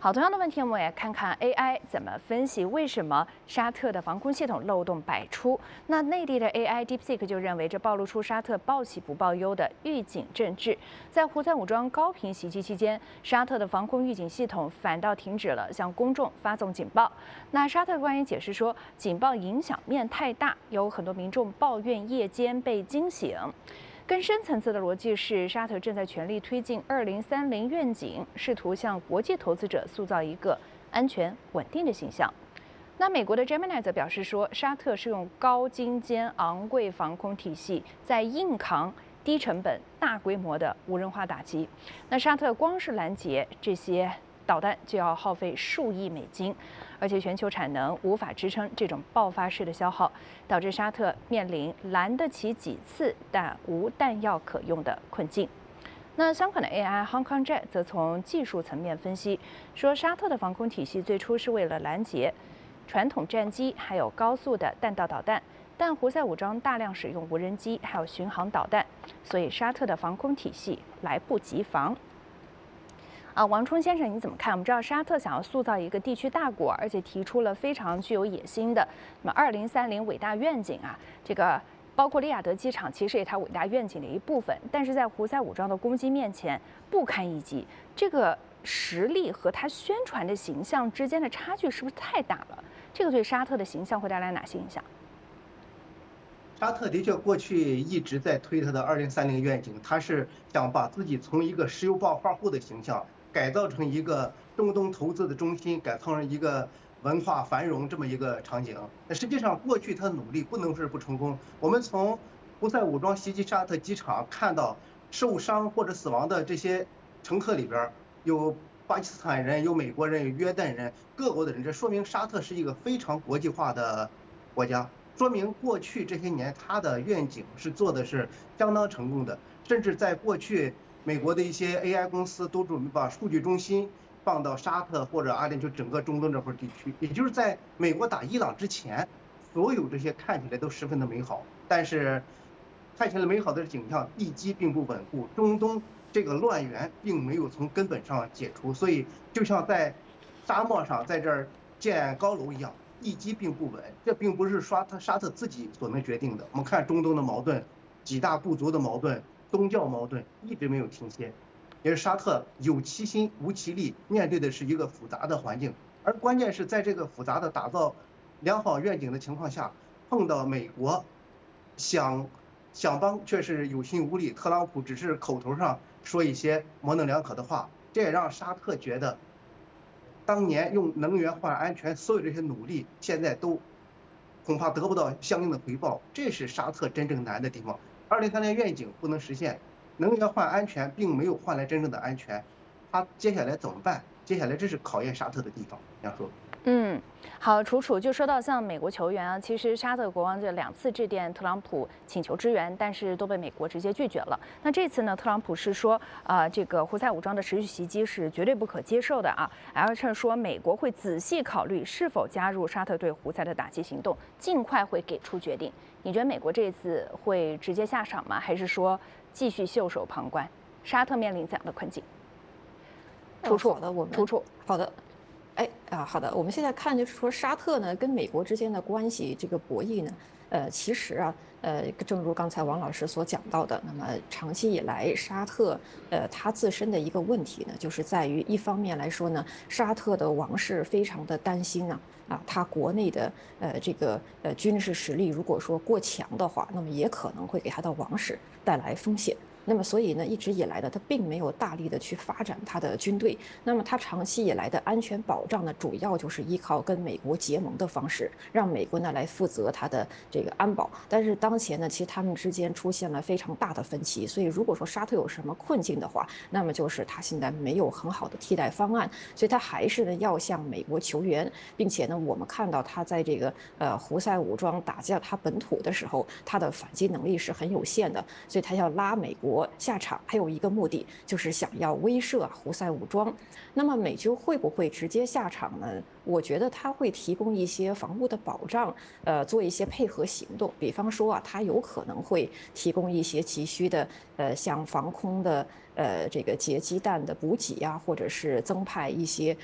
好，同样的问题，我们也看看 AI 怎么分析为什么沙特的防空系统漏洞百出。那内地的 AI DeepSeek 就认为，这暴露出沙特报喜不报忧的预警政治。在胡塞武装高频袭击期间，沙特的防空预警系统反倒停止了向公众发送警报。那沙特官员解释说，警报影响面太大，有很多民众抱怨夜间被惊醒。更深层次的逻辑是，沙特正在全力推进2030愿景，试图向国际投资者塑造一个安全稳定的形象。那美国的 Gemini 则表示说，沙特是用高精尖、昂贵防空体系在硬扛低成本、大规模的无人化打击。那沙特光是拦截这些导弹就要耗费数亿美金，而且全球产能无法支撑这种爆发式的消耗，导致沙特面临拦得起几次但无弹药可用的困境。那香港的 AI Hong Kong Jet 则从技术层面分析，说沙特的防空体系最初是为了拦截传统战机，还有高速的弹道导弹。但胡塞武装大量使用无人机，还有巡航导弹，所以沙特的防空体系来不及防。王冲先生，你怎么看？我们知道沙特想要塑造一个地区大国，而且提出了非常具有野心的那么2030伟大愿景啊，这个包括利雅得机场其实也是它伟大愿景的一部分，但是在胡塞武装的攻击面前不堪一击，这个实力和它宣传的形象之间的差距是不是太大了？这个对沙特的形象会带来哪些影响？ 沙特的确过去一直在推他的2030愿景，他是想把自己从一个石油暴发户的形象改造成一个中东投资的中心，改造成一个文化繁荣这么一个场景。那实际上过去他努力不能说是不成功。我们从胡塞武装袭击沙特机场看到受伤或者死亡的这些乘客里边，有巴基斯坦人，有美国人，有约旦人，各国的人，这说明沙特是一个非常国际化的国家。说明过去这些年他的愿景是做的是相当成功的，甚至在过去美国的一些 AI 公司都准备把数据中心放到沙特或者阿联酋整个中东这块地区，也就是在美国打伊朗之前，所有这些看起来都十分的美好，但是看起来美好的景象地基并不稳固，中东这个乱源并没有从根本上解除，所以就像在沙漠上在这儿建高楼一样。地基并不稳，这并不是沙特自己所能决定的。我们看中东的矛盾，几大部族的矛盾，宗教矛盾一直没有停歇，也是沙特有其心无其力，面对的是一个复杂的环境。而关键是在这个复杂的打造良好愿景的情况下，碰到美国想帮却是有心无力，特朗普只是口头上说一些模棱两可的话，这也让沙特觉得。当年用能源换安全，所有这些努力现在都恐怕得不到相应的回报，这是沙特真正难的地方。2030愿景不能实现，能源换安全并没有换来真正的安全，他接下来怎么办？接下来这是考验沙特的地方。杨说。 好，楚就说到像美国球员啊，其实沙特国王就2次致电特朗普请求支援，但是都被美国直接拒绝了。那这次呢，特朗普是说，这个胡塞武装的持续袭击是绝对不可接受的啊，而且说美国会仔细考虑是否加入沙特对胡塞的打击行动，尽快会给出决定。你觉得美国这次会直接下场吗？还是说继续袖手旁观？沙特面临怎样的困境？ 好的，好的。好的，我们现在看就是说，沙特呢跟美国之间的关系这个博弈呢，其实啊，正如刚才王老师所讲到的，那么长期以来，沙特它自身的一个问题呢，就是在于一方面来说呢，沙特的王室非常的担心它国内的这个军事实力如果说过强的话，那么也可能会给它的王室带来风险。那么，所以呢，一直以来呢，他并没有大力的去发展他的军队。那么，他长期以来的安全保障呢，主要就是依靠跟美国结盟的方式，让美国呢来负责他的这个安保。但是当前呢，其实他们之间出现了非常大的分歧。所以，如果说沙特有什么困境的话，那么就是他现在没有很好的替代方案，所以他还是呢要向美国求援，并且呢，我们看到他在这个胡塞武装打击他本土的时候，他的反击能力是很有限的，所以他要拉美国下场，还有一个目的就是想要威慑胡塞武装。那么美军会不会直接下场呢？我觉得他会提供一些防务的保障，做一些配合行动。比方说他有可能会提供一些急需的，像防空的这个截击弹的补给或者是增派一些